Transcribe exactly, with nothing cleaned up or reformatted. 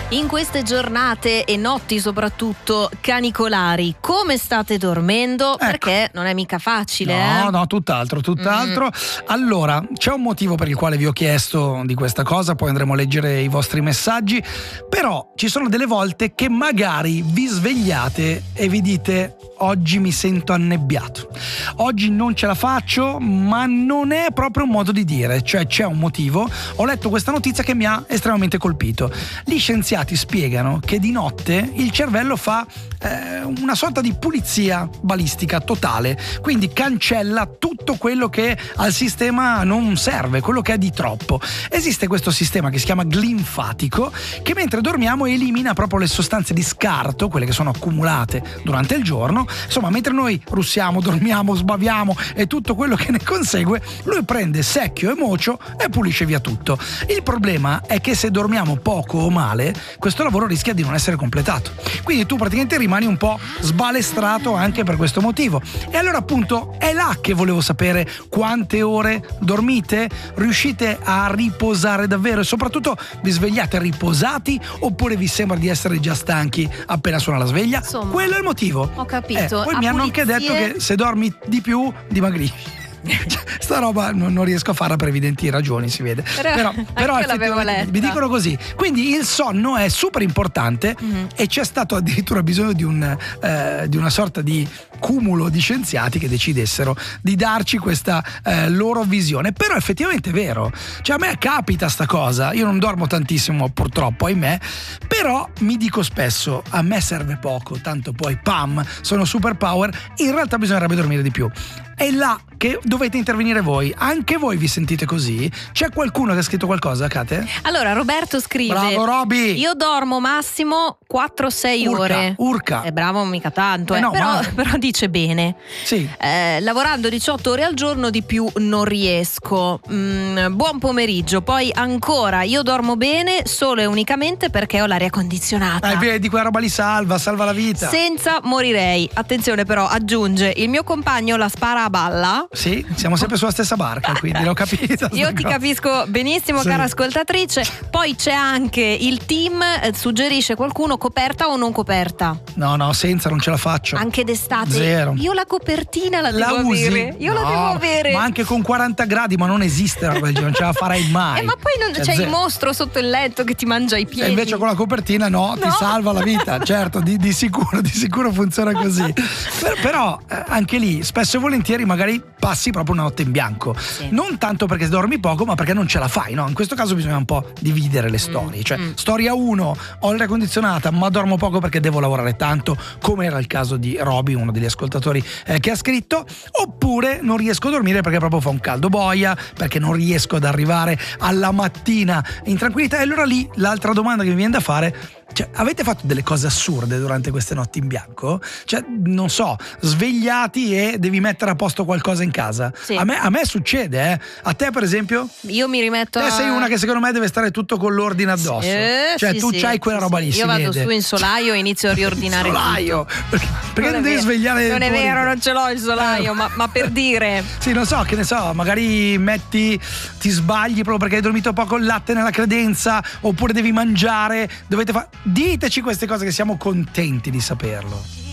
In queste giornate e notti soprattutto canicolari, come state dormendo? Ecco. Perché non è mica facile, No, eh? no, tutt'altro, tutt'altro. Mm. Allora, c'è un motivo per il quale vi ho chiesto di questa cosa, poi andremo a leggere i vostri messaggi, però ci sono delle volte che magari vi svegliate e vi dite: oggi mi sento annebbiato, oggi non ce la faccio, ma non è proprio un modo di dire, cioè c'è un motivo. Ho letto questa notizia che mi ha estremamente colpito. Gli scienziati spiegano che di notte il cervello fa eh, una sorta di pulizia balistica totale, quindi cancella tutto quello che al sistema non serve, quello che è di troppo. Esiste questo sistema che si chiama glinfatico, che mentre dormiamo elimina proprio le sostanze di scarto, quelle che sono accumulate durante il giorno. Insomma, mentre noi russiamo, dormiamo, sbaviamo e tutto quello che ne consegue, lui prende secchio e mocio e pulisce via tutto. Il problema è che se dormiamo poco o male, questo lavoro rischia di non essere completato. Quindi tu praticamente rimani un po' sbalestrato anche per questo motivo. E allora appunto è là che volevo sapere: quante ore dormite? Riuscite a riposare davvero? E soprattutto, vi svegliate riposati oppure vi sembra di essere già stanchi appena suona la sveglia? Insomma, quello è il motivo. Ho capito. Eh, poi A mi hanno pulizie... anche detto che se dormi di più dimagrisci. Sta roba non, non riesco a farla per evidenti ragioni, si vede. Però, però, però effettivamente mi dicono così. Quindi il sonno è super importante, mm-hmm. e c'è stato addirittura bisogno di, un, eh, di una sorta di cumulo di scienziati che decidessero di darci questa eh, loro visione. Però effettivamente è vero, cioè a me capita sta cosa. Io non dormo tantissimo purtroppo, ahimè, però mi dico spesso: a me serve poco, tanto poi pam, sono super power. In realtà bisognerebbe dormire di più. È là che dovete intervenire voi. Anche voi vi sentite così? C'è qualcuno che ha scritto qualcosa, Kate? Allora, Roberto scrive: bravo Roby! Io dormo massimo quattro sei ore. Urca. È bravo mica tanto, eh eh, no, però, ma... però dice bene. Sì. Eh, lavorando diciotto ore al giorno di più non riesco. Mm, buon pomeriggio. Poi ancora, io dormo bene solo e unicamente perché ho l'aria condizionata. Eh, vedi, quella roba li salva, salva la vita. Senza morirei. Attenzione però, aggiunge: il mio compagno la spara a balla. Sì, siamo sempre sulla stessa barca, quindi l'ho capito. Io ti cosa. capisco benissimo, sì. Cara ascoltatrice. Poi c'è anche il team, eh, suggerisce qualcuno: coperta o non coperta? No, no, senza, non ce la faccio. Anche d'estate. Zero. Io la copertina la, la devo usi? avere. Io no, la devo avere. Ma anche con quaranta gradi, ma non esiste una roba del genere, non ce la farei mai. Eh, ma poi non, c'è il mostro sotto il letto che ti mangia i piedi. E invece con la copertina no, no. ti salva la vita. Certo, di, di sicuro, di sicuro funziona così. Per, però eh, anche lì, spesso e volentieri magari passi proprio una notte in bianco, sì. Non tanto perché dormi poco, ma perché non ce la fai, no? In questo caso bisogna un po' dividere le storie, mm. cioè mm. storia uno: ho l'aria condizionata ma dormo poco perché devo lavorare tanto, come era il caso di Roby, uno degli ascoltatori eh, che ha scritto. Oppure non riesco a dormire perché proprio fa un caldo boia, perché non riesco ad arrivare alla mattina in tranquillità. E allora lì l'altra domanda che mi viene da fare: cioè, avete fatto delle cose assurde durante queste notti in bianco? Cioè, non so, svegliati e devi mettere a posto qualcosa in casa. Sì. A me, a me succede, eh. A te, per esempio? Io mi rimetto. Te a... sei una che secondo me deve stare tutto con l'ordine addosso. Sì, cioè, sì, tu sì, c'hai quella sì, roba lì. Io vado vede. su in solaio e inizio a riordinare. Solaio? Tutto. Perché, perché non, non devi svegliare? Non è fuori? vero, non ce l'ho il solaio, eh. ma, ma per dire. Sì, non so, che ne so, magari metti, ti sbagli proprio perché hai dormito poco, il latte nella credenza, oppure devi mangiare, dovete fare. Diteci queste cose che siamo contenti di saperlo.